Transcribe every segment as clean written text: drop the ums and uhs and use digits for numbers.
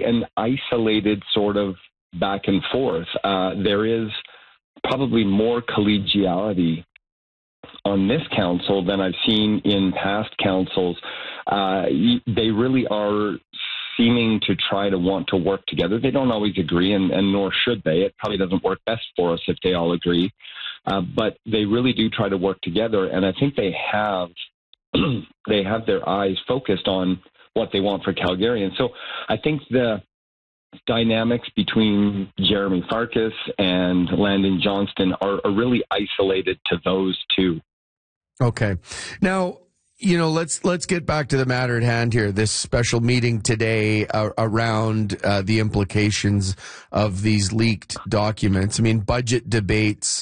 an isolated sort of back and forth. There is probably more collegiality on this council than I've seen in past councils. They really are seeming to try to want to work together. They don't always agree, and nor should they. It probably doesn't work best for us if they all agree. But they really do try to work together, and I think they have they have their eyes focused on what they want for Calgarians. So I think the dynamics between Jeremy Farkas and Landon Johnston are really isolated to those two. Okay. Now, let's get back to the matter at hand here. This special meeting today around the implications of these leaked documents. I mean, budget debates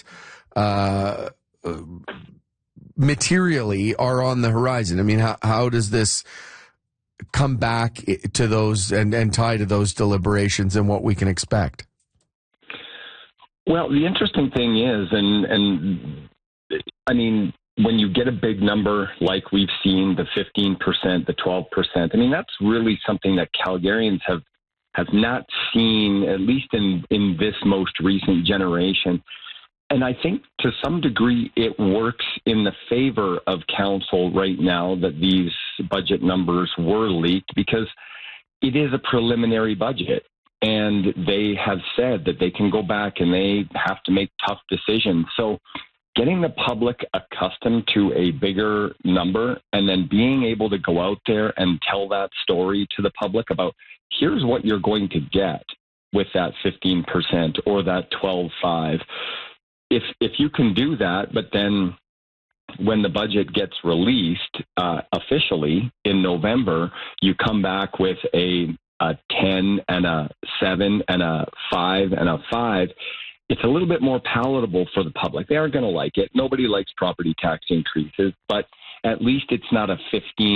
materially are on the horizon. I mean, how does this come back to those and tie to those deliberations and what we can expect? Well, the interesting thing is, and I mean, when you get a big number like we've seen, the 15%, the 12%, I mean, that's really something that Calgarians have not seen, at least in this most recent generation. And I think to some degree it works in the favor of council right now that these budget numbers were leaked, because it is a preliminary budget. And they have said that they can go back and they have to make tough decisions. So getting the public accustomed to a bigger number and then being able to go out there and tell that story to the public about here's what you're going to get with that 15% or that 12.5. If you can do that, but then when the budget gets released officially in November, you come back with a 10 and a 7 and a 5 and a 5, it's a little bit more palatable for the public. They aren't going to like it. Nobody likes property tax increases, but at least it's not a 15